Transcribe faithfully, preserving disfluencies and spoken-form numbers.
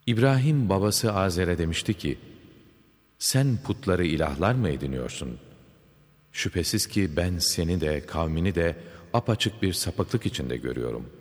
İbrahim babası Azer'e demişti ki, sen putları ilahlar mı ediniyorsun? Şüphesiz ki ben seni de kavmini de apaçık bir sapıklık içinde görüyorum.